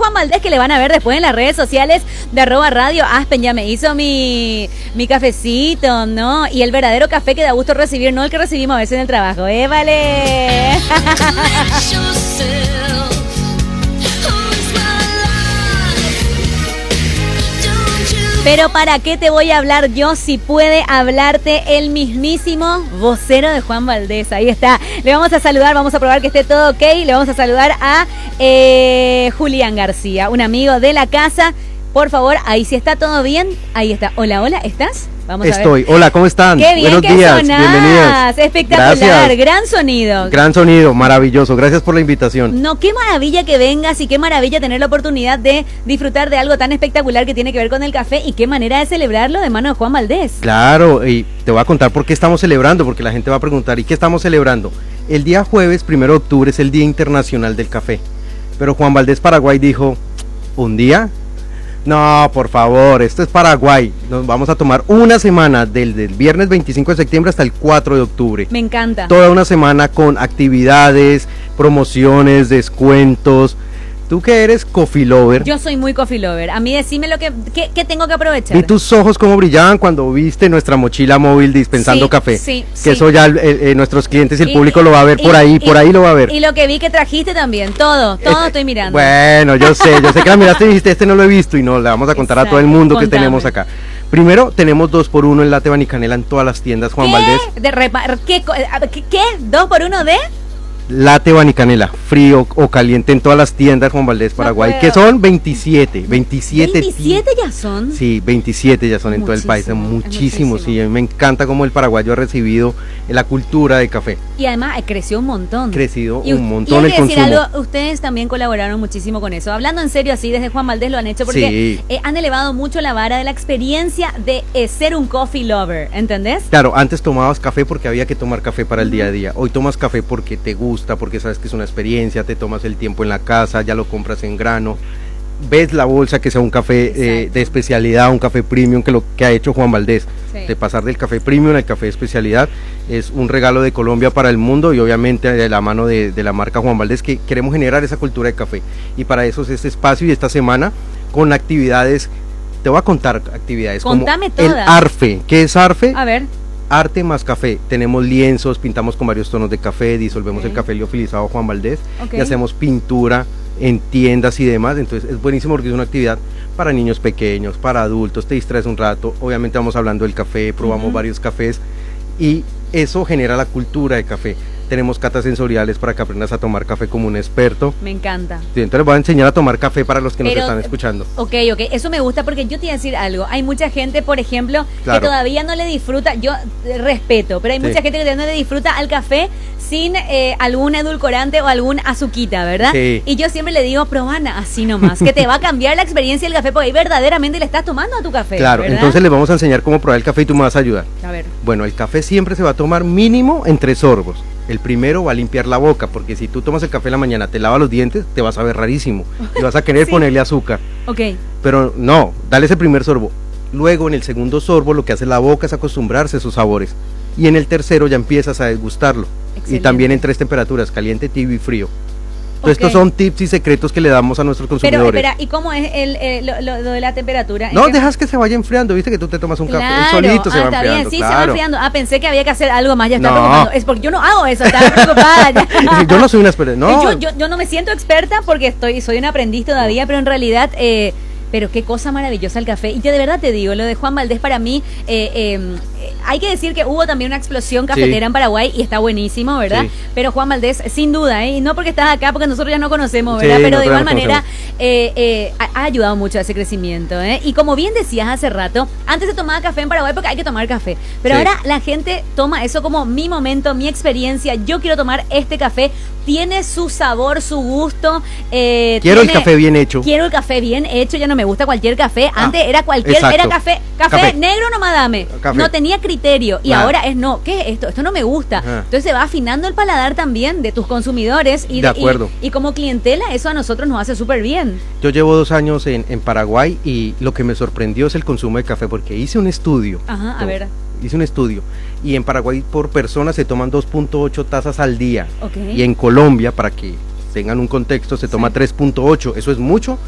Juan Valdés, que le van a ver después en las redes sociales de @Radio Aspen. Ya me hizo mi cafecito, ¿no? Y el verdadero café que da gusto recibir, no el que recibimos a veces en el trabajo, vale. Pero ¿para qué te voy a hablar yo si puede hablarte el mismísimo vocero de Juan Valdés? Ahí está. Le vamos a saludar, vamos a probar que esté todo ok. Le vamos a saludar a Julián García, un amigo de la casa. Por favor, ahí si está todo bien. Ahí está. Hola, hola, ¿estás? Vamos a ver. Estoy. Hola, ¿cómo están? Qué bien. Buenos que días, sonás. bienvenidos. Espectacular, Gracias. gran sonido. Gran sonido, maravilloso. Gracias por la invitación. No, qué maravilla que vengas y qué maravilla tener la oportunidad de disfrutar de algo tan espectacular que tiene que ver con el café y qué manera de celebrarlo de mano de Juan Valdés. Claro, y te voy a contar por qué estamos celebrando, porque la gente va a preguntar, ¿y qué estamos celebrando? El día jueves, 1 de octubre, es el Día Internacional del Café. Pero Juan Valdés Paraguay dijo, ¿un día? No, por favor, esto es Paraguay. Nos vamos a tomar una semana del viernes 25 de septiembre hasta el 4 de octubre. Me encanta. Toda una semana con actividades, promociones, descuentos. Tú que eres coffee lover. Yo soy muy coffee lover. A mí decime lo que tengo que aprovechar. Vi tus ojos cómo brillaban cuando viste nuestra mochila móvil dispensando Sí, café. sí, que sí. eso ya nuestros clientes y el público lo va a ver por ahí lo va a ver. Y lo que vi que trajiste también, todo estoy mirando. Bueno, yo sé que la miraste y dijiste, este no lo he visto y no, le vamos a contar a todo el mundo que Contame. tenemos acá. Primero, tenemos 2x1 en latte Banicanela en todas las tiendas, Juan Valdés. ¿Qué? ¿2 por 1 de? Latte Banicanela, frío o caliente en todas las tiendas Juan Valdés Paraguay, puedo. que son 27 27 ya son. Sí, 27 ya son en todo el país, muchísimo, sí, a mí me encanta cómo el paraguayo ha recibido la cultura de café. Y además creció un montón. Crecido Y un montón y el hay que decir consumo. algo, ustedes también colaboraron muchísimo con eso. Hablando en serio así, desde Juan Valdés lo han hecho porque Sí. Han elevado mucho la vara de la experiencia de ser un coffee lover, ¿entendés? Claro, antes tomabas café porque había que tomar café para el día a día. Hoy tomas café porque te gusta, porque sabes que es una experiencia, te tomas el tiempo en la casa, ya lo compras en grano. Ves la bolsa que sea un café de especialidad, un café premium, que lo que ha hecho Juan Valdés, Sí. de pasar del café premium al café de especialidad, es un regalo de Colombia para el mundo y obviamente de la mano de la marca Juan Valdés, que queremos generar esa cultura de café. Y para eso es este espacio y esta semana con actividades, te voy a contar actividades. Contame como todas. el ARFE. ¿Qué es ARFE? A ver. Arte más café. Tenemos lienzos, pintamos con varios tonos de café, disolvemos el café liofilizado Juan Valdés y hacemos pintura en tiendas y demás. Entonces es buenísimo porque es una actividad para niños pequeños, para adultos, te distraes un rato. Obviamente vamos hablando del café, probamos varios cafés y eso genera la cultura de café. Tenemos catas sensoriales para que aprendas a tomar café como un experto. Me encanta. Sí, entonces les voy a enseñar a tomar café para los que nos están escuchando. Ok, eso me gusta porque yo te iba a decir algo. Hay mucha gente, por ejemplo, Claro. que todavía no le disfruta, yo respeto, pero hay mucha gente que todavía no le disfruta al café sin algún edulcorante o algún azuquita, ¿verdad? Sí. Y yo siempre le digo, probana así nomás, que te va a cambiar la experiencia del café porque ahí verdaderamente le estás tomando a tu café. Claro, ¿verdad? entonces les vamos a enseñar cómo probar el café y tú me vas a ayudar. A ver. Bueno, el café siempre se va a tomar mínimo en 3 sorbos. El primero va a limpiar la boca, porque si tú tomas el café en la mañana, te lavas los dientes, te vas a ver rarísimo y vas a querer Sí. ponerle azúcar. Ok. Pero no, dale ese primer sorbo. Luego en el segundo sorbo lo que hace la boca es acostumbrarse a esos sabores. Y en el tercero ya empiezas a degustarlo. Excelente. Y también en 3 temperaturas, caliente, tibio y frío. Entonces Ok. estos son tips y secretos que le damos a nuestros Pero consumidores. espera, ¿y cómo es lo de la temperatura? No, ¿En qué- dejas que se vaya enfriando, viste que tú te tomas un café, Claro, el solito se va está enfriando. bien, sí, se va claro. enfriando. Pensé que había que hacer algo más, ya estaba No. preocupando. Es porque yo no hago eso, estaba preocupada ya. Yo no soy una experta, no. Yo no me siento experta porque soy un aprendiz todavía, pero en realidad, pero qué cosa maravillosa el café. Y yo de verdad te digo, lo de Juan Valdés para mí, hay que decir que hubo también una explosión cafetera en Paraguay y está buenísimo, ¿verdad? Sí. Pero Juan Valdés, sin duda, y no porque estás acá, porque nosotros ya no conocemos, ¿verdad? Sí, Pero de nosotros igual ya manera, ha ayudado mucho a ese crecimiento, ¿eh? Y como bien decías hace rato, antes se tomaba café en Paraguay porque hay que tomar café, pero Sí. ahora la gente toma eso como mi momento, mi experiencia, yo quiero tomar este café, tiene su sabor, su gusto. Quiero el café bien hecho. Quiero el café bien hecho, ya no me gusta cualquier café. Antes era cualquier, exacto. era café negro nomás dame. Café. No tenía criterio. Y Nada. ahora es no, ¿qué es esto? Esto no me gusta. Ajá. Entonces se va afinando el paladar también de tus consumidores y De acuerdo. y como clientela eso a nosotros nos hace súper bien. Yo llevo 2 años en Paraguay y lo que me sorprendió es el consumo de café, porque hice un estudio. Ajá, a ver. Hice un estudio y en Paraguay por persona se toman 2.8 tazas al día. Ok. Y en Colombia, para que tengan un contexto, se toma 3.8. ¿Eso es mucho